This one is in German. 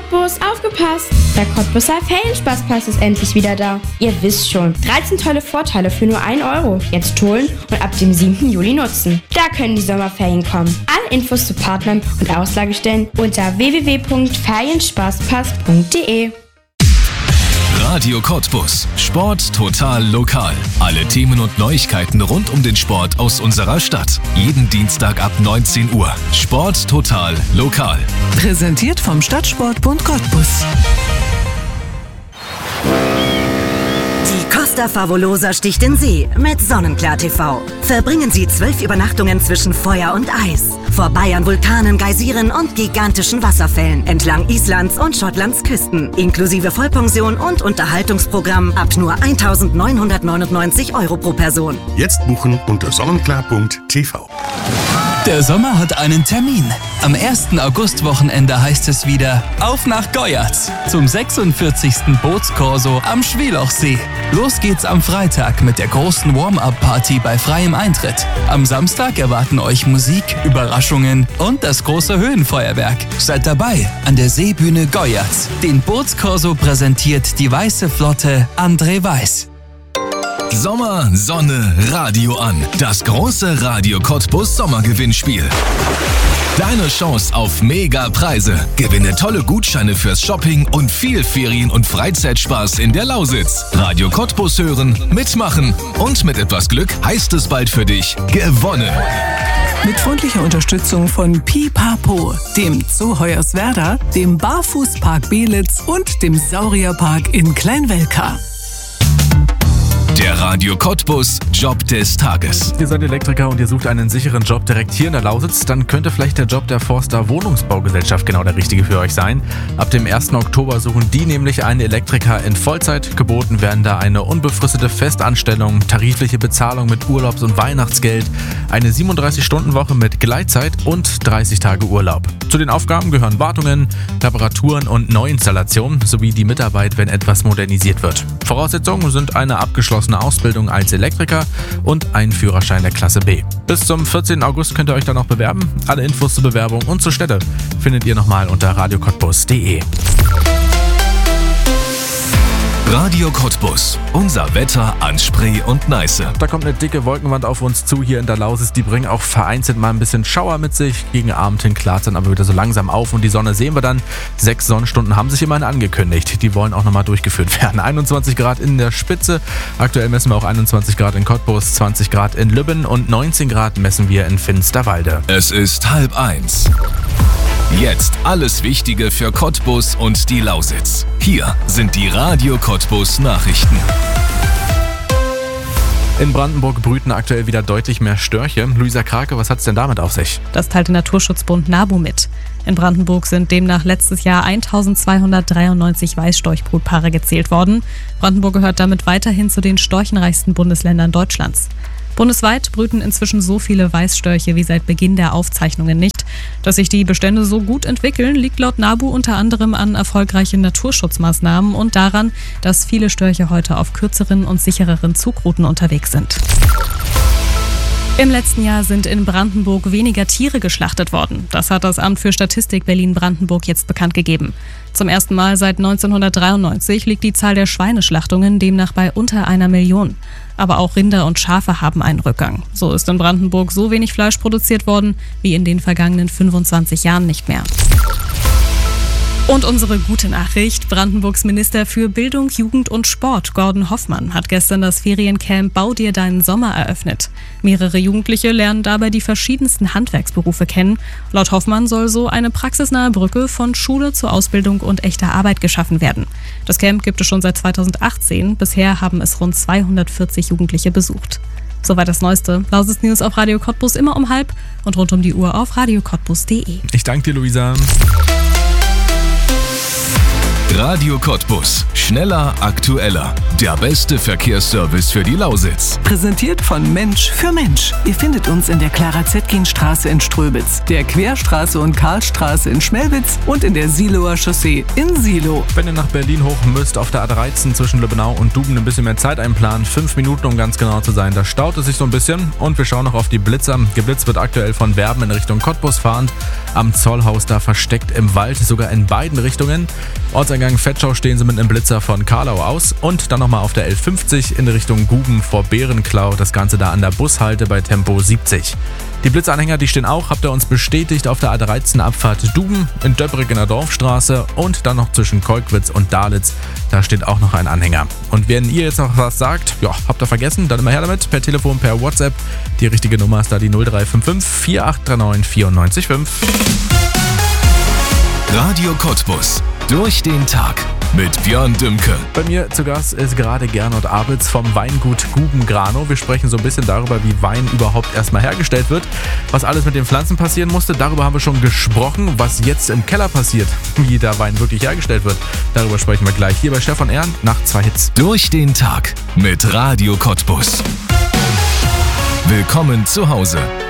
Cottbus, aufgepasst! Der Cottbuser Ferienspaßpass ist endlich wieder da. Ihr wisst schon, 13 tolle Vorteile für nur 1 Euro. Jetzt holen und ab dem 7. Juli nutzen. Da können die Sommerferien kommen. Alle Infos zu Partnern und Auslagestellen unter www.ferienspaßpass.de. Radio Cottbus. Sport total lokal. Alle Themen und Neuigkeiten rund um den Sport aus unserer Stadt. Jeden Dienstag ab 19 Uhr. Sport total lokal. Präsentiert vom Stadtsportbund Cottbus. Die Costa Favolosa sticht in See mit Sonnenklar TV. Verbringen Sie 12 Übernachtungen zwischen Feuer und Eis. Vorbei an Vulkanen, Geysiren und gigantischen Wasserfällen entlang Islands und Schottlands Küsten. Inklusive Vollpension und Unterhaltungsprogramm ab nur 1.999 € pro Person. Jetzt buchen unter sonnenklar.tv. Der Sommer hat einen Termin. Am 1. August-Wochenende heißt es wieder auf nach Goyatz zum 46. Bootskorso am Schwelochsee. Los geht's am Freitag mit der großen Warm-Up-Party bei freiem Eintritt. Am Samstag erwarten euch Musik, Überraschungen und das große Höhenfeuerwerk. Seid dabei an der Seebühne Goyatz. Den Bootskorso präsentiert die Weiße Flotte André Weiß. Sommer, Sonne, Radio an. Das große Radio Cottbus Sommergewinnspiel. Deine Chance auf Mega-Preise. Gewinne tolle Gutscheine fürs Shopping und viel Ferien- und Freizeitspaß in der Lausitz. Radio Cottbus hören, mitmachen und mit etwas Glück heißt es bald für dich gewonnen. Mit freundlicher Unterstützung von Pipapo, dem Zoo Hoyerswerda, dem Barfußpark Belitz und dem Saurierpark in Kleinwelka. Der Radio Cottbus Job des Tages. Ihr seid Elektriker und ihr sucht einen sicheren Job direkt hier in der Lausitz, dann könnte vielleicht der Job der Forster Wohnungsbaugesellschaft genau der richtige für euch sein. Ab dem 1. Oktober suchen die nämlich einen Elektriker in Vollzeit. Geboten werden da eine unbefristete Festanstellung, tarifliche Bezahlung mit Urlaubs- und Weihnachtsgeld, eine 37-Stunden-Woche mit Gleitzeit und 30 Tage Urlaub. Zu den Aufgaben gehören Wartungen, Reparaturen und Neuinstallationen sowie die Mitarbeit, wenn etwas modernisiert wird. Voraussetzungen sind eine abgeschlossene Ausbildung als Elektriker und ein Führerschein der Klasse B. Bis zum 14. August könnt ihr euch dann noch bewerben. Alle Infos zur Bewerbung und zur Stelle findet ihr nochmal unter radiocottbus.de. Radio Cottbus. Unser Wetter an Spree und Neiße. Da kommt eine dicke Wolkenwand auf uns zu hier in der Lausitz. Die bringen auch vereinzelt mal ein bisschen Schauer mit sich. Gegen Abend hin klart es dann aber wieder so langsam auf und die Sonne sehen wir dann. 6 Sonnenstunden haben sich immerhin angekündigt. Die wollen auch nochmal durchgeführt werden. 21 Grad in der Spitze. Aktuell messen wir auch 21 Grad in Cottbus, 20 Grad in Lübben und 19 Grad messen wir in Finsterwalde. Es ist 12:30. Jetzt alles Wichtige für Cottbus und die Lausitz. Hier sind die Radio Cottbus Nachrichten. In Brandenburg brüten aktuell wieder deutlich mehr Störche. Luisa Krake, was hat's denn damit auf sich? Das teilt der Naturschutzbund NABU mit. In Brandenburg sind demnach letztes Jahr 1293 Weißstorchbrutpaare gezählt worden. Brandenburg gehört damit weiterhin zu den storchenreichsten Bundesländern Deutschlands. Bundesweit brüten inzwischen so viele Weißstörche wie seit Beginn der Aufzeichnungen nicht. Dass sich die Bestände so gut entwickeln, liegt laut NABU unter anderem an erfolgreichen Naturschutzmaßnahmen und daran, dass viele Störche heute auf kürzeren und sichereren Zugrouten unterwegs sind. Im letzten Jahr sind in Brandenburg weniger Tiere geschlachtet worden. Das hat das Amt für Statistik Berlin-Brandenburg jetzt bekannt gegeben. Zum ersten Mal seit 1993 liegt die Zahl der Schweineschlachtungen demnach bei unter 1 Million. Aber auch Rinder und Schafe haben einen Rückgang. So ist in Brandenburg so wenig Fleisch produziert worden wie in den vergangenen 25 Jahren nicht mehr. Und unsere gute Nachricht: Brandenburgs Minister für Bildung, Jugend und Sport, Gordon Hoffmann, hat gestern das Feriencamp Bau dir deinen Sommer eröffnet. Mehrere Jugendliche lernen dabei die verschiedensten Handwerksberufe kennen. Laut Hoffmann soll so eine praxisnahe Brücke von Schule zur Ausbildung und echter Arbeit geschaffen werden. Das Camp gibt es schon seit 2018. Bisher haben es rund 240 Jugendliche besucht. Soweit das Neueste. Lausitz News auf Radio Cottbus immer um 12:30 und rund um die Uhr auf radiocottbus.de. Ich danke dir, Luisa. Radio Cottbus. Schneller, aktueller. Der beste Verkehrsservice für die Lausitz. Präsentiert von Mensch für Mensch. Ihr findet uns in der Clara-Zetkin-Straße in Ströbitz, der Querstraße und Karlstraße in Schmelwitz und in der Siloer Chaussee in Silo. Wenn ihr nach Berlin hoch müsst, auf der A13 zwischen Lübbenau und Duben ein bisschen mehr Zeit einplanen, 5 Minuten, um ganz genau zu sein, da staut es sich so ein bisschen. Und wir schauen noch auf die Blitzer. Geblitzt wird aktuell von Werben in Richtung Cottbus fahrend, am Zollhaus da versteckt im Wald, sogar in beiden Richtungen. Ortseingang Fetschau stehen sie mit einem Blitzer von Karlau aus und dann nochmal auf der L50 in Richtung Guben vor Bärenklau, das Ganze da an der Bushalte bei Tempo 70. Die Blitzanhänger, die stehen auch, habt ihr uns bestätigt, auf der A13 Abfahrt Duben, in Döbrig in der Dorfstraße und dann noch zwischen Kolkwitz und Dalitz, da steht auch noch ein Anhänger. Und wenn ihr jetzt noch was sagt, ja, habt ihr vergessen, dann immer her damit, per Telefon, per WhatsApp. Die richtige Nummer ist da die 0355 4839 945. Radio Cottbus. Durch den Tag mit Björn Dümke. Bei mir zu Gast ist gerade Gernot Abitz vom Weingut Guben-Granow. Wir sprechen so ein bisschen darüber, wie Wein überhaupt erstmal hergestellt wird, was alles mit den Pflanzen passieren musste. Darüber haben wir schon gesprochen, was jetzt im Keller passiert, wie der Wein wirklich hergestellt wird. Darüber sprechen wir gleich hier bei Chef von Ehren nach 2 Hits. Durch den Tag mit Radio Cottbus. Willkommen zu Hause.